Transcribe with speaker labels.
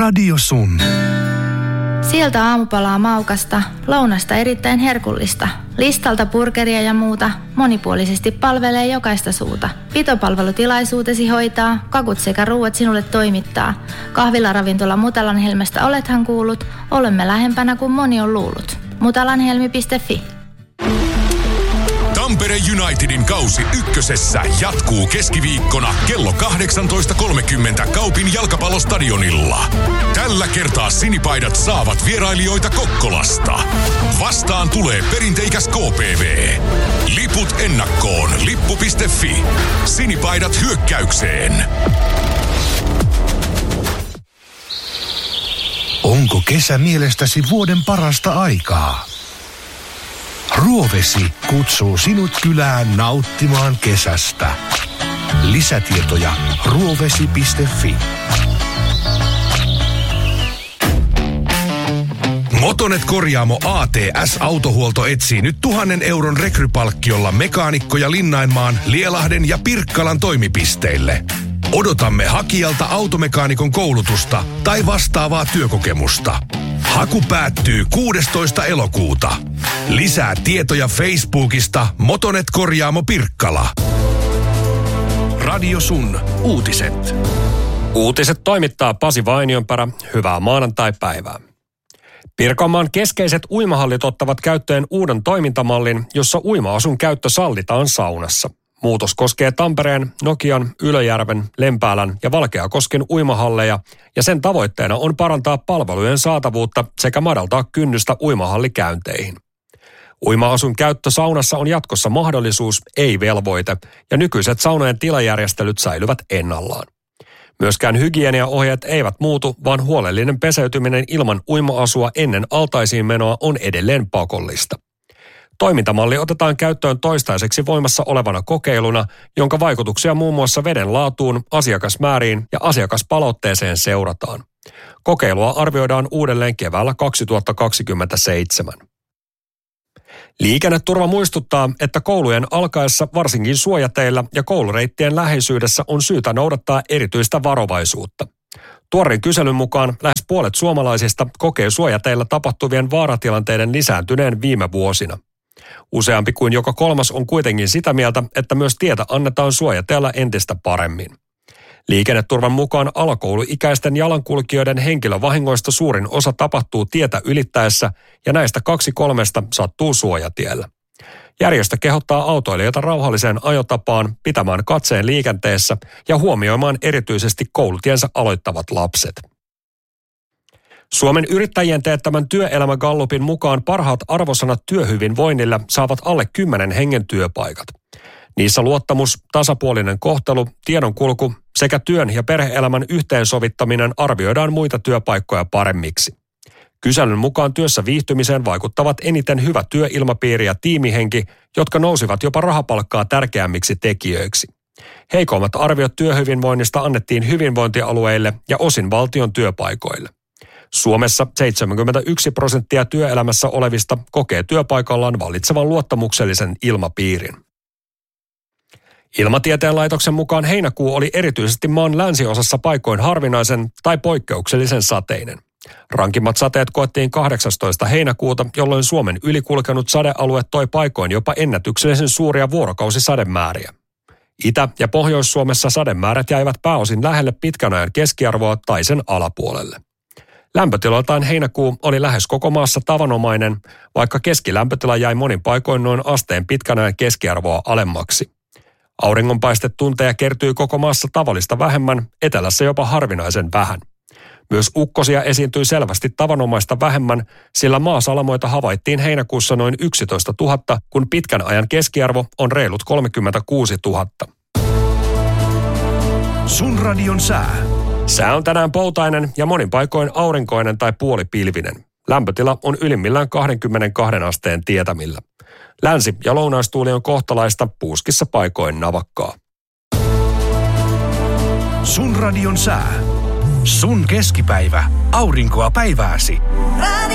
Speaker 1: Radio Sun.
Speaker 2: Sieltä aamupalaa maukasta, lounasta erittäin herkullista. Listalta burgeria ja muuta, monipuolisesti palvelee jokaista suuta. Pitopalvelutilaisuutesi hoitaa, kakut sekä ruuat sinulle toimittaa. Kahvilaravintola Mutalanhelmestä olethan kuullut, olemme lähempänä kuin moni on luullut. Mutalanhelmi.fi.
Speaker 3: Tampere Unitedin kausi ykkösessä jatkuu keskiviikkona kello 18.30 Kaupin jalkapallostadionilla. Tällä kertaa sinipaidat saavat vierailijoita Kokkolasta. Vastaan tulee perinteikäs KPV. Liput ennakkoon lippu.fi. Sinipaidat hyökkäykseen.
Speaker 1: Onko kesä mielestäsi vuoden parasta aikaa? Ruovesi kutsuu sinut kylään nauttimaan kesästä. Lisätietoja ruovesi.fi. Motonet Korjaamo ATS Autohuolto etsii nyt 1 000 euron rekrypalkkiolla mekaanikkoja Linnainmaan, Lielahden ja Pirkkalan toimipisteille. Odotamme hakijalta automekaanikon koulutusta tai vastaavaa työkokemusta. Haku päättyy 16. elokuuta. Lisää tietoja Facebookista Motonet Korjaamo Pirkkala. Radio Sun uutiset.
Speaker 4: Uutiset toimittaa Pasi Vainionpärä. Hyvää maanantai-päivää. Pirkanmaan keskeiset uimahallit ottavat käyttöön uuden toimintamallin, jossa uima-asun käyttö sallitaan saunassa. Muutos koskee Tampereen, Nokian, Ylöjärven, Lempäälän ja Valkeakosken uimahalleja ja sen tavoitteena on parantaa palvelujen saatavuutta sekä madaltaa kynnystä uimahallikäynteihin. Uima-asun käyttö saunassa on jatkossa mahdollisuus, ei velvoite, ja nykyiset saunojen tilajärjestelyt säilyvät ennallaan. Myöskään hygieniaohjeet eivät muutu, vaan huolellinen peseytyminen ilman uima-asua ennen altaisiin menoa on edelleen pakollista. Toimintamalli otetaan käyttöön toistaiseksi voimassa olevana kokeiluna, jonka vaikutuksia muun muassa veden laatuun, asiakasmääriin ja asiakaspalautteeseen seurataan. Kokeilua arvioidaan uudelleen keväällä 2027. Liikenneturva muistuttaa, että koulujen alkaessa varsinkin suojateillä ja koulureittien läheisyydessä on syytä noudattaa erityistä varovaisuutta. Tuorein kyselyn mukaan lähes puolet suomalaisista kokee suojateillä tapahtuvien vaaratilanteiden lisääntyneen viime vuosina. Useampi kuin joka kolmas on kuitenkin sitä mieltä, että myös tietä annetaan suojateella entistä paremmin. Liikenneturvan mukaan alakouluikäisten jalankulkijoiden henkilövahingoista suurin osa tapahtuu tietä ylittäessä ja näistä 2/3 sattuu suojatiellä. Järjestö kehottaa autoilijoita rauhalliseen ajotapaan, pitämään katseen liikenteessä ja huomioimaan erityisesti koulutiensä aloittavat lapset. Suomen yrittäjien teettämän työelämägallupin mukaan parhaat arvosanat työhyvinvoinnille saavat alle 10 hengen työpaikat. Niissä luottamus, tasapuolinen kohtelu, tiedonkulku sekä työn ja perhe-elämän yhteensovittaminen arvioidaan muita työpaikkoja paremmiksi. Kyselyn mukaan työssä viihtymiseen vaikuttavat eniten hyvä työilmapiiri ja tiimihenki, jotka nousivat jopa rahapalkkaa tärkeämmiksi tekijöiksi. Heikommat arviot työhyvinvoinnista annettiin hyvinvointialueille ja osin valtion työpaikoille. Suomessa 71% työelämässä olevista kokee työpaikallaan vallitsevan luottamuksellisen ilmapiirin. Ilmatieteen laitoksen mukaan heinäkuu oli erityisesti maan länsiosassa paikoin harvinaisen tai poikkeuksellisen sateinen. Rankimmat sateet koettiin 18. heinäkuuta, jolloin Suomen ylikulkenut sadealue toi paikoin jopa ennätyksellisen suuria vuorokausisademääriä. Itä- ja Pohjois-Suomessa sademäärät jäivät pääosin lähelle pitkän ajan keskiarvoa tai sen alapuolelle. Lämpötiloiltaan heinäkuu oli lähes koko maassa tavanomainen, vaikka keskilämpötila jäi monin paikoin noin asteen pitkän ajan keskiarvoa alemmaksi. Auringonpaistetunteja kertyi koko maassa tavallista vähemmän, etelässä jopa harvinaisen vähän. Myös ukkosia esiintyi selvästi tavanomaista vähemmän, sillä maasalamoita havaittiin heinäkuussa noin 11 000, kun pitkän ajan keskiarvo on reilut 36 000.
Speaker 1: Sun radion sää.
Speaker 4: Sää on tänään poutainen ja monin paikoin aurinkoinen tai puolipilvinen. Lämpötila on ylimmillään 22 asteen tietämillä. Länsi- ja lounaistuuli on kohtalaista, puuskissa paikoin navakkaa.
Speaker 1: Sun radion sää. Sun keskipäivä. Aurinkoa päivääsi.